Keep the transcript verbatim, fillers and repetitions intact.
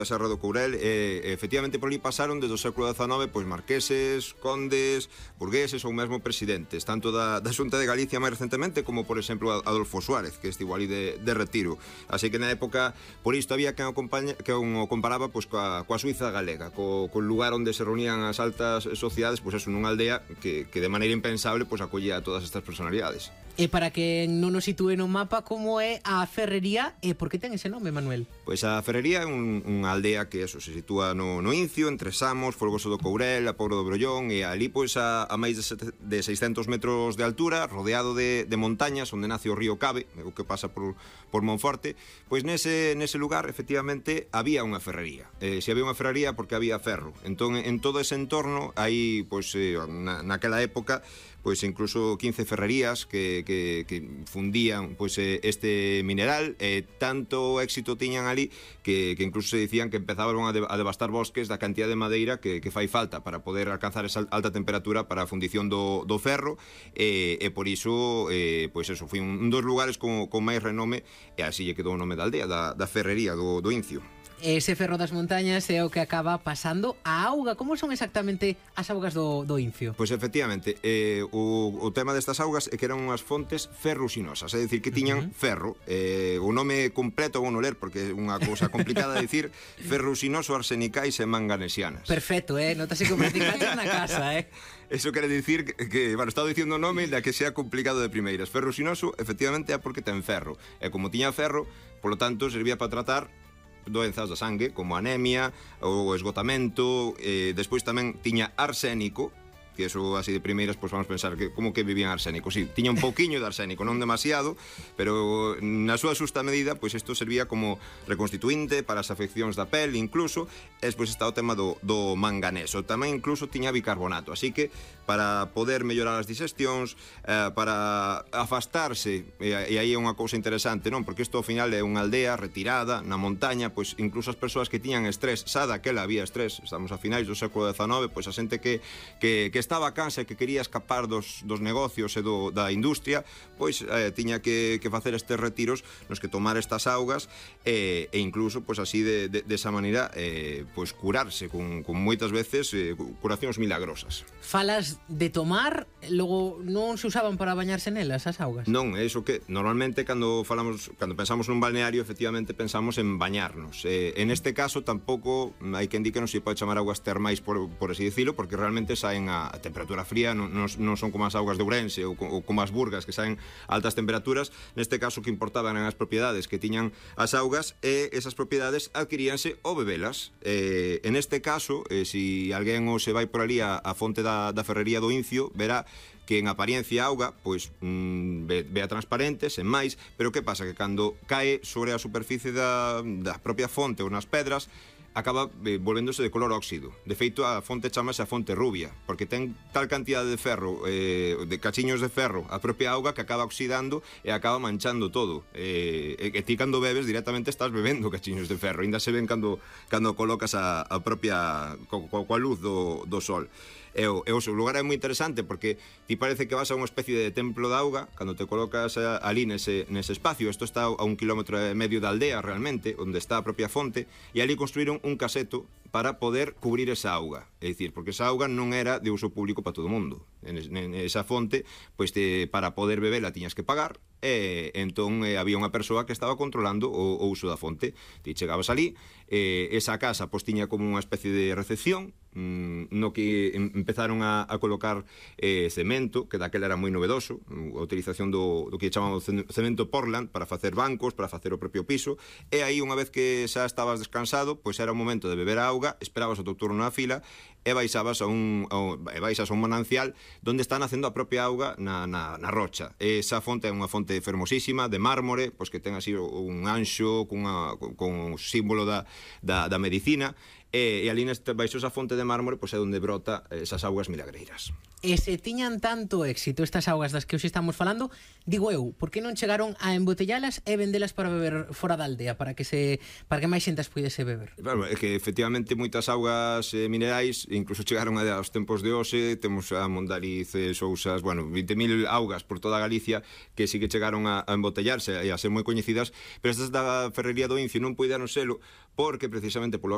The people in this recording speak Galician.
a Serra do Courel, e efectivamente por ali pasaron desde o século dezanove pois marqueses, condes, burgueses ou mesmo presidentes, tanto da, da Xunta de Galicia máis recentemente como por exemplo Adolfo Suárez, que estivo ali de, de retiro. Así que na época por isto había quen o, compaña, que o comparaba pois coa, coa Suiza galega, co, co lugar onde se reunían as altas sociedades, pois eso, nunha aldea que, que de maneira impensable pois acollía a todas estas personalidades. E para que non nos sitúe no mapa, como é a ferrería e por que ten ese nome, Manuel? Pois a ferrería é un, unha aldea que eso se sitúa no, no Incio, entre Samos, Folgoso do Courel, a Pobra do Brollón, e ali pois a, a máis de, sete, de seiscentos metros de altura, rodeado de, de montañas, onde nace o río Cabe, o que pasa por, por Monforte, pois nese, nese lugar efectivamente había unha ferrería. Eh, se había unha ferrería porque había ferro. Entón en todo ese entorno aí pois eh, na, naquela época pois incluso quince ferrerías que, que, que fundían pois este mineral, e tanto éxito tiñan ali que, que incluso se dicían que empezaban a, de, a devastar bosques da cantidad de madeira que, que fai falta para poder alcanzar esa alta temperatura para a fundición do, do ferro, e, e por iso eh, pois eso, foi un, un dos lugares con, con máis renome, e así lle quedou o nome da aldea, da, da ferrería do, do Incio. Ese ferro das montañas é o que acaba pasando a auga. Como son exactamente as augas do, do Incio? Pois efectivamente, eh, o, o tema destas augas é que eran unhas fontes ferrusinosas, é dicir, que tiñan uh -huh. ferro. Eh, o nome completo vou non ler porque é unha cousa complicada de dicir, ferrusinoso, arsenicais e manganesianas. Perfecto, eh? Notase que o practicaste na casa, eh? Eso quere dicir que, que bueno, estaba dicindo o nome da que sea complicado de primeiras. Ferrusinoso, efectivamente, é porque ten ferro. E como tiña ferro, polo tanto, servía para tratar doenzas da sangue, como anemia ou esgotamento. Eh, despois tamén tiña arsénico, que eso así de primeiras pois vamos pensar que como que vivían arsénico. Si, sí, tiña un pouquiño de arsénico, non demasiado, pero na súa xusta medida pois isto servía como reconstituinte para as afeccións da pel incluso. E despois está o tema do, do manganeso, tamén incluso tiña bicarbonato, así que para poder mellorar as digestións, eh, para afastarse, e, e aí é unha cousa interesante, non? Porque isto ao final é unha aldea retirada na montaña, pois incluso as persoas que tiñan estrés, xa daquela había estrés, estamos a finais do século dezanove, pois a xente que, que, que estaba cansa e que quería escapar dos, dos negocios e do, da industria, pois eh, tiña que, que facer estes retiros nos que tomar estas augas e, e incluso pois así de, de, de esa maneira eh, pois curarse con, con moitas veces eh, curacións milagrosas. Falas de tomar, logo non se usaban para bañarse nelas as augas? Non, é iso que normalmente cando falamos, cando pensamos nun balneario efectivamente pensamos en bañarnos. Eh, en este caso tampouco hai quen di que non se pode chamar augas termais por, por así dicilo, porque realmente saen a a temperatura fría, non, non, non son como as augas de Ourense ou, ou como as Burgas que saen a altas temperaturas. Neste caso o que importaban eran as propiedades que tiñan as augas, e esas propiedades adquiríanse ao bebelas. Eh, en este caso, eh, si alguén ou se vai por ali a, a fonte da, da ferrería do Incio, verá que en apariencia a auga pois mm, ve, vea transparente, sen máis, pero que pasa? Que cando cae sobre a superficie da, da propia fonte ou nas pedras, acaba eh, volvéndose de color óxido. De feito, a fonte chamase a fonte rubia, porque ten tal cantidade de ferro, eh, de cachiños de ferro, a propia auga, que acaba oxidando e acaba manchando todo. Eh, e, e ti cando bebes directamente estás bebendo cachiños de ferro, ainda se ven cando, cando colocas a, a propia co, co, coa luz do, do sol. E o, e o seu lugar é moi interesante porque ti parece que vas a unha especie de templo de auga cando te colocas a, ali nese, nese espacio. Isto está a un kilómetro e medio da aldea realmente, onde está a propia fonte, e ali construíron un caseto para poder cubrir esa auga. É dicir, porque esa auga non era de uso público para todo o mundo. En, en esa fonte, pois te, para poder bebela tiñas que pagar, e entón eh, había unha persoa que estaba controlando o, o uso da fonte. Ti chegabas ali, eh, esa casa pois tiña como unha especie de recepción, mm, no que em, empezaron a, a colocar eh, cemento, que daquela era moi novedoso, a utilización do, do que chamamos cemento Portland para facer bancos, para facer o propio piso, e aí unha vez que xa estabas descansado, pois era o momento de beber a auga, esperabas o teu turno na fila e baixabas a un, a, e baixas a un manancial donde está nacendo a propia auga na, na, na rocha. Esa fonte é unha fonte fermosísima de mármore, pois que ten así un anxo cunha, con o símbolo da, da, da medicina. E, e ali neste, baixo esa fonte de mármore pois é onde brota esas augas milagreiras. E se tiñan tanto éxito estas augas das que hoxe estamos falando, digo eu, por que non chegaron a embotellalas e vendelas para beber fora da aldea, para que se para que máis xente as puidese beber? Claro, é que efectivamente moitas augas eh, minerais incluso chegaron a aos tempos de hoxe. Temos a Mondariz, Sousas, bueno, vinte mil augas por toda Galicia que sí que chegaron a, a embotellarse e a ser moi coñecidas, pero estas da ferrería do Incio non puideron selo porque precisamente polo